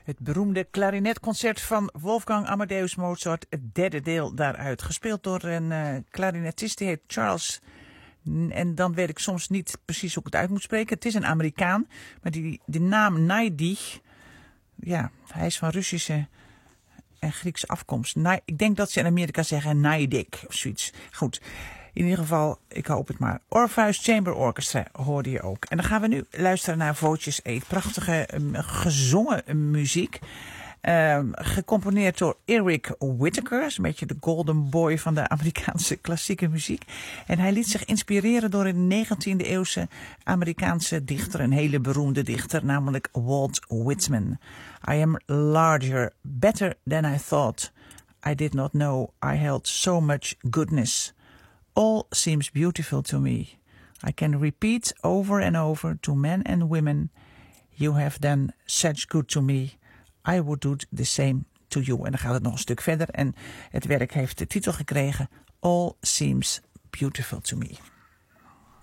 Het beroemde klarinetconcert van Wolfgang Amadeus Mozart, het derde deel daaruit. Gespeeld door een klarinetist, die heet Charles. En dan weet ik soms niet precies hoe ik het uit moet spreken. Het is een Amerikaan, maar die naam Naidig, ja, hij is van Russische en Griekse afkomst. Ik denk dat ze in Amerika zeggen Naidik of zoiets. Goed, in ieder geval, ik hoop het maar. Orpheus Chamber Orchestra hoorde je ook. En dan gaan we nu luisteren naar Vootjes Eet. Prachtige gezongen muziek. Gecomponeerd door Eric Whitacre. Is een beetje de golden boy van de Amerikaanse klassieke muziek. En hij liet zich inspireren door een 19e eeuwse Amerikaanse dichter. Een hele beroemde dichter, namelijk Walt Whitman. I am larger, better than I thought. I did not know I held so much goodness. All seems beautiful to me. I can repeat over and over to men and women, you have done such good to me. I would do the same to you. En dan gaat het nog een stuk verder. En het werk heeft de titel gekregen, All seems beautiful to me.